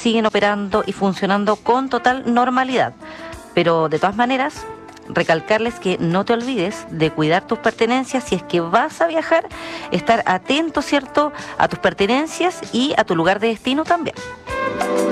siguen operando y funcionando con total normalidad. Pero de todas maneras, recalcarles que no te olvides de cuidar tus pertenencias si es que vas a viajar, estar atento, ¿cierto?, a tus pertenencias y a tu lugar de destino también.